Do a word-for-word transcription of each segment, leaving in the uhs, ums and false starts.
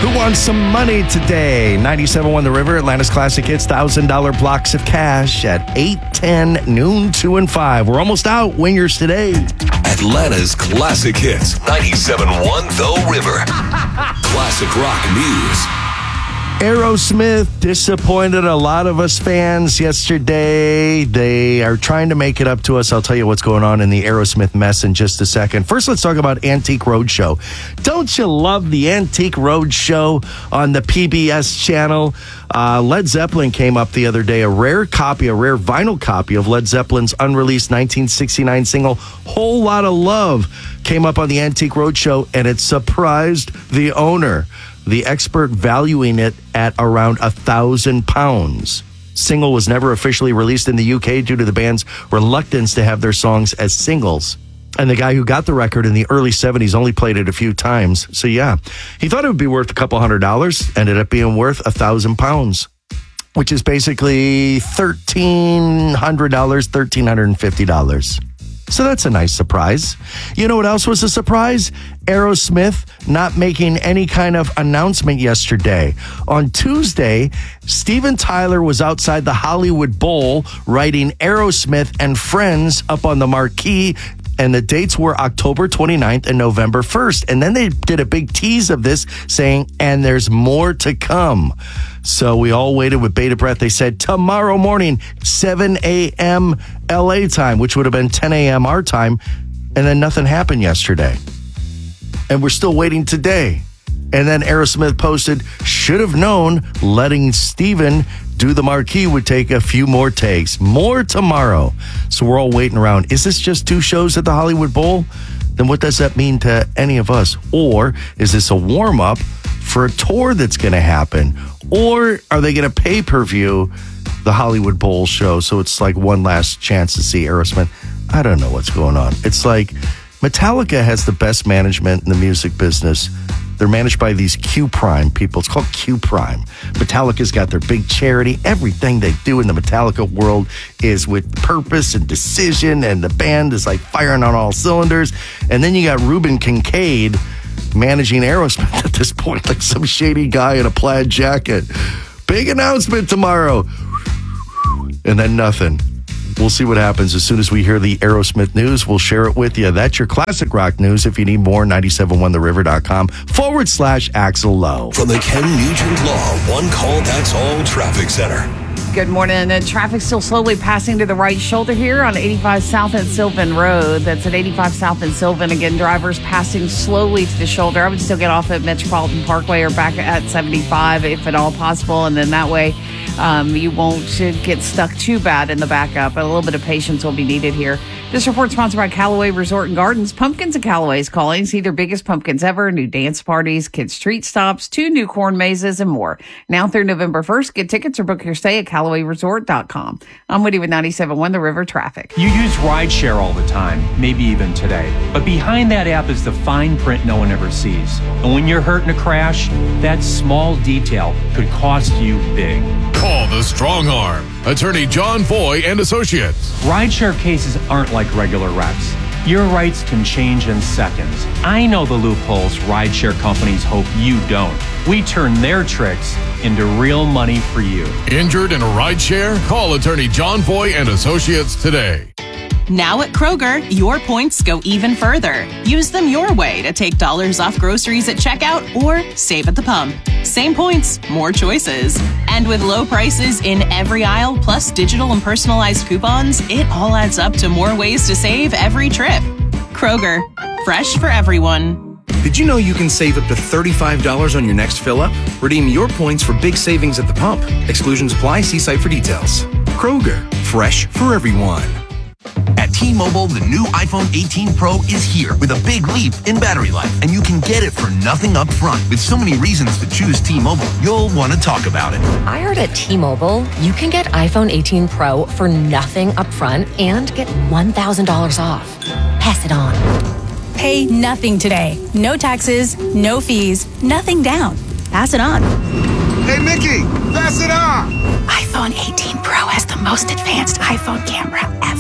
Who wants some money today? ninety-seven point one The River, Atlanta's Classic Hits, one thousand dollars blocks of cash at eight, ten, noon, two, and five. We're almost out. Wingers today. Atlanta's Classic Hits, ninety-seven point one The River. Classic rock news. Aerosmith disappointed a lot of us fans yesterday. They are trying to make it up to us. I'll tell you what's going on in the Aerosmith mess in just a second. First, let's talk about Antique Roadshow. Don't you love the Antique Roadshow on the P B S channel? Uh, Led Zeppelin came up the other day. A rare copy, a rare vinyl copy of Led Zeppelin's unreleased nineteen sixty-nine single, Whole Lotta Love, came up on the Antique Roadshow, and it surprised the owner. The expert valuing it at around a thousand pounds. Single was never officially released in the U K due to the band's reluctance to have their songs as singles. And the guy who got the record in the early seventies only played it a few times. So yeah, he thought it would be worth a couple hundred dollars. Ended up being worth a thousand pounds, which is basically thirteen hundred dollars, thirteen hundred fifty dollars. So that's a nice surprise. You know what else was a surprise? Aerosmith not making any kind of announcement yesterday. On Tuesday, Steven Tyler was outside the Hollywood Bowl writing Aerosmith and Friends up on the marquee, and the dates were October twenty-ninth and November first. And then they did a big tease of this saying, and there's more to come. So we all waited with bated breath. They said tomorrow morning, seven a.m. L A time, which would have been ten a.m. our time. And then nothing happened yesterday. And we're still waiting today. And then Aerosmith posted, should have known letting Steven do the marquee would take a few more takes. More tomorrow. So we're all waiting around. Is this just two shows at the Hollywood Bowl? Then what does that mean to any of us? Or is this a warm-up for a tour that's going to happen? Or are they going to pay-per-view the Hollywood Bowl show so it's like one last chance to see Aerosmith? I don't know what's going on. It's like Metallica has the best management in the music business. They're managed by these Q Prime people. It's called Q Prime. Metallica's got their big charity. Everything they do in the Metallica world is with purpose and decision, and the band is like firing on all cylinders. And then you got Ruben Kincaid managing Aerosmith at this point, like some shady guy in a plaid jacket. Big announcement tomorrow. And then nothing. We'll see what happens. As soon as we hear the Aerosmith news, we'll share it with you. That's your classic rock news. If you need more, ninety-seven one the river dot com forward slash Axel Lowe. From the Ken Nugent Law One Call That's All Traffic Center. Good morning. Uh, traffic still slowly passing to the right shoulder here on eighty-five South and Sylvan Road. That's at eighty-five South and Sylvan. Again, drivers passing slowly to the shoulder. I would still get off at Metropolitan Parkway or back at seventy-five if at all possible. And then that way um, you won't get stuck too bad in the backup. A little bit of patience will be needed here. This report sponsored by Callaway Resort and Gardens. Pumpkins and Callaway is calling. See their biggest pumpkins ever. New dance parties, kids' treat stops, two new corn mazes, and more. Now through November first, get tickets or book your stay at Callaway Resort dot com. I'm Woody with ninety-seven point one The River Traffic. You use rideshare all the time, maybe even today. But behind that app is the fine print no one ever sees. And when you're hurt in a crash, that small detail could cost you big. Call the Strong Arm. Attorney John Foy and Associates. Rideshare cases aren't like regular wrecks. Your rights can change in seconds. I know the loopholes rideshare companies hope you don't. We turn their tricks into real money for you. Injured in a rideshare? Call attorney John Foy and Associates today. Now at Kroger, your points go even further. Use them your way to take dollars off groceries at checkout or save at the pump. Same points, more choices. And with low prices in every aisle, plus digital and personalized coupons, it all adds up to more ways to save every trip. Kroger, fresh for everyone. Did you know you can save up to thirty-five dollars on your next fill-up? Redeem your points for big savings at the pump. Exclusions apply. See site for details. Kroger, fresh for everyone. At T-Mobile, the new iPhone eighteen Pro is here with a big leap in battery life, and you can get it for nothing up front. With so many reasons to choose T-Mobile, you'll want to talk about it. I heard at T-Mobile, you can get iPhone eighteen Pro for nothing up front and get one thousand dollars off. Pass it on. Pay nothing today. No taxes, no fees, nothing down. Pass it on. Hey, Mickey, pass it on. iPhone eighteen Pro has the most advanced iPhone camera ever.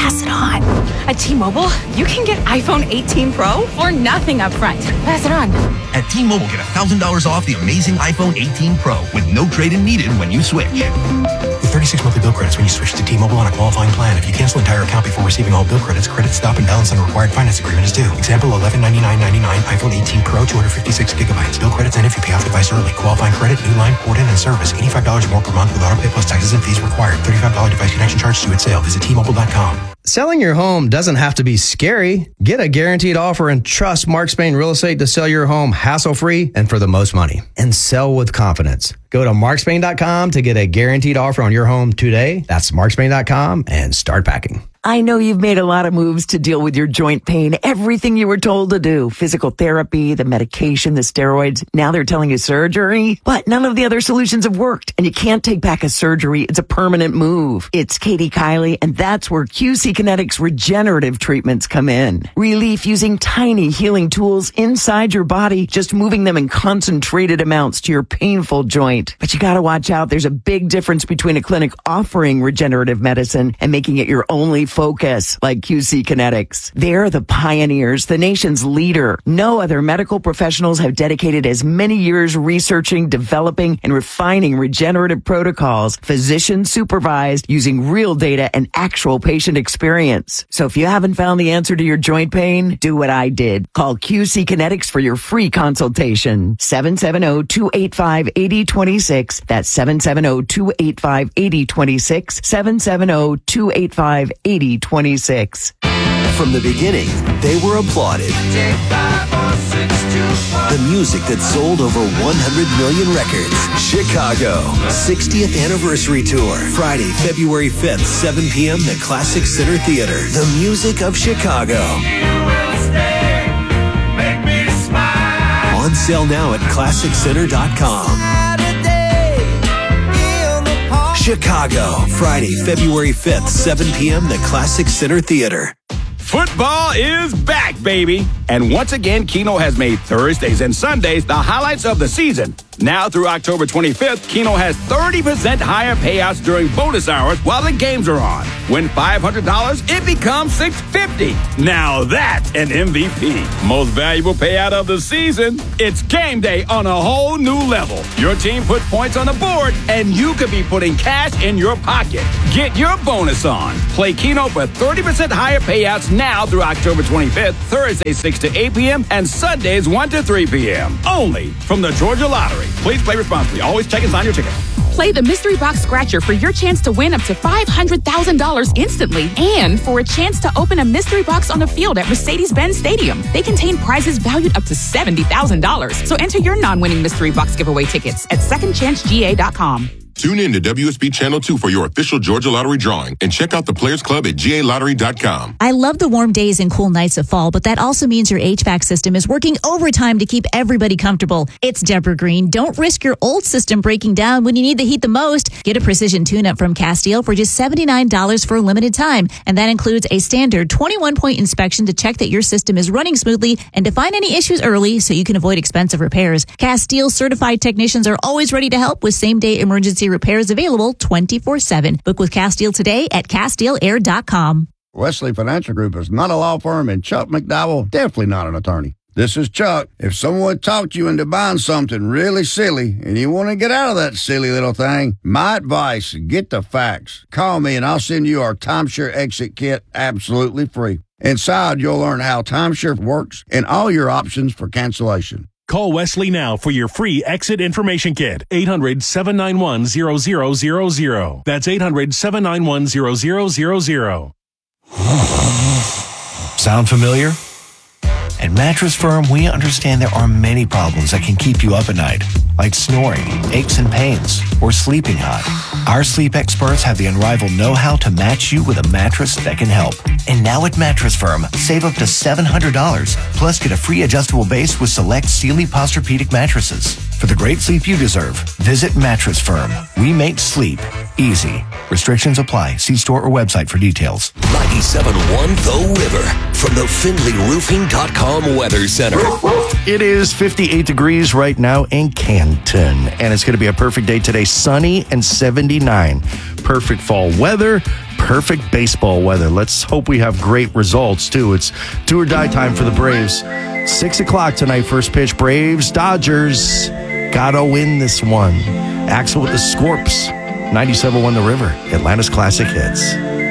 Pass it on. At T-Mobile, you can get iPhone eighteen Pro for nothing up front. Pass it on. At T-Mobile, get one thousand dollars off the amazing iPhone eighteen Pro with no trade-in needed when you switch. With thirty-six monthly bill credits when you switch to T-Mobile on a qualifying plan. If you cancel entire account before receiving all bill credits, credit stop and balance on a required finance agreement is due. Example, eleven ninety-nine ninety-nine iPhone eighteen Pro, two hundred fifty-six gigabytes. Bill credits end if you pay off device early. Qualifying credit, new line, port in, and service. eighty-five dollars more per month with auto pay plus taxes and fees required. thirty-five dollars device connection charge due at sale. Visit T Mobile dot com. Selling your home doesn't have to be scary. Get a guaranteed offer and trust Mark Spain Real Estate to sell your home hassle-free and for the most money. And sell with confidence. Go to mark spain dot com to get a guaranteed offer on your home today. That's mark spain dot com and start packing. I know you've made a lot of moves to deal with your joint pain. Everything you were told to do. Physical therapy, the medication, the steroids. Now they're telling you surgery. But none of the other solutions have worked. And you can't take back a surgery. It's a permanent move. It's Katie Kiley, and that's where Q C Kinetics regenerative treatments come in. Relief using tiny healing tools inside your body, just moving them in concentrated amounts to your painful joint. But you gotta watch out. There's a big difference between a clinic offering regenerative medicine and making it your only focus, like Q C Kinetics. They're the pioneers, the nation's leader. No other medical professionals have dedicated as many years researching, developing, and refining regenerative protocols, physician supervised, using real data and actual patient experience. So if you haven't found the answer to your joint pain, do what I did. Call Q C Kinetics for your free consultation. seven seven zero, two eight five, eight zero two six. That's seven seven zero, two eight five, eight zero two six. seven seven zero, two eight five, eight zero two six. From the beginning, they were applauded. The music that sold over one hundred million records. Chicago, sixtieth Anniversary Tour. Friday, February fifth, seven p.m. at Classic Center Theater. The music of Chicago. On sale now at classic center dot com. Chicago, Friday, February fifth, seven p.m. The Classic Center Theater. Football is back, baby. And once again, Keno has made Thursdays and Sundays the highlights of the season. Now through October twenty-fifth, Keno has thirty percent higher payouts during bonus hours while the games are on. Win five hundred dollars, it becomes six hundred fifty dollars. Now that's an M V P. Most valuable payout of the season. It's game day on a whole new level. Your team puts points on the board, and you could be putting cash in your pocket. Get your bonus on. Play Keno for thirty percent higher payouts now through October twenty-fifth, Thursday six to eight p.m. and Sundays one to three p.m. Only from the Georgia Lottery. Please play responsibly. Always check and sign your ticket. Play the Mystery Box Scratcher for your chance to win up to five hundred thousand dollars instantly and for a chance to open a mystery box on the field at Mercedes-Benz Stadium. They contain prizes valued up to seventy thousand dollars. So enter your non-winning Mystery Box giveaway tickets at second chance G A dot com. Tune in to W S B Channel two for your official Georgia Lottery drawing and check out the Players Club at G A lottery dot com. I love the warm days and cool nights of fall, but that also means your H V A C system is working overtime to keep everybody comfortable. It's Deborah Green. Don't risk your old system breaking down when you need the heat the most. Get a precision tune-up from Castile for just seventy-nine dollars for a limited time, and that includes a standard twenty-one point inspection to check that your system is running smoothly and to find any issues early so you can avoid expensive repairs. Castile certified technicians are always ready to help with same-day emergency repairs available twenty-four seven. Book with Castile today at castile air dot com. Wesley Financial Group is not a law firm, and Chuck McDowell definitely not an attorney. This is Chuck. If someone talked you into buying something really silly and you want to get out of that silly little thing, my advice, get the facts. Call me and I'll send you our timeshare exit kit absolutely free. Inside, you'll learn how timeshare works and all your options for cancellation. Call Wesley now for your free exit information kit. eight hundred, seven nine one, zero zero zero zero. That's eight hundred, seven nine one, zero zero zero zero. Sound familiar? At Mattress Firm, we understand there are many problems that can keep you up at night, like snoring, aches and pains, or sleeping hot. Our sleep experts have the unrivaled know-how to match you with a mattress that can help. And now at Mattress Firm, save up to seven hundred dollars, plus get a free adjustable base with select Sealy Posturepedic mattresses. For the great sleep you deserve, visit Mattress Firm. We make sleep easy. Restrictions apply. See store or website for details. ninety-seven point one The River from the Findlay Roofing dot com Weather Center. It is fifty-eight degrees right now in Canton, and it's going to be a perfect day today, sunny and seventy-nine. Perfect fall weather, perfect baseball weather. Let's hope we have great results, too. It's do or die time for the Braves. Six o'clock tonight, first pitch, Braves, Dodgers. Gotta win this one. Axel with the Scorps. ninety-seven point one The River, Atlanta's Classic Hits.